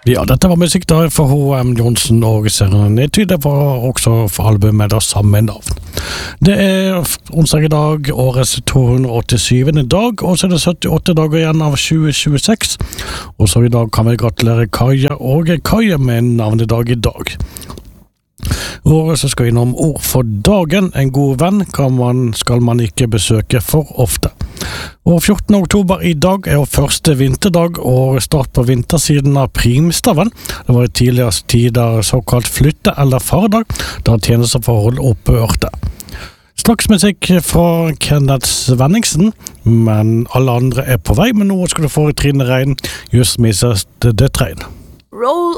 Ja, dette var musikk da for H.M. Johnsen og Serenity. Det var også for albumet med samme navn. Det onsdag i dag, årets 287. dag, og så det 78 dager igjen av 2026. Og så i dag kan vi gratulere Kaja og Kaja med navnedag i dag. Året så skal vi innom ord for dagen. En god venn skal man ikke besøke for ofte. Og 14. oktober i dag jo første vinterdag og start på vintersiden av primstaven. Det var i tidligere tider såkalt flytte- eller fardag, da tjenesteforhold opphørte. Slags musikk fra Kenneth Svenningsen, men alle andre på vei, men nå skal du få Trine Rein, Just Misses the Train. Roll